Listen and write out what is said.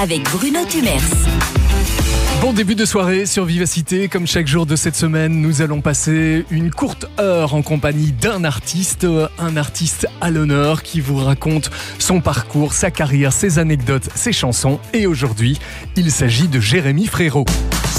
avec Bruno Tumers. Bon début de soirée sur Vivacité. Comme chaque jour de cette semaine, nous allons passer une courte heure en compagnie d'un artiste à l'honneur qui vous raconte son parcours, sa carrière, ses anecdotes, ses chansons. Et aujourd'hui, il s'agit de Jérémy Frérot.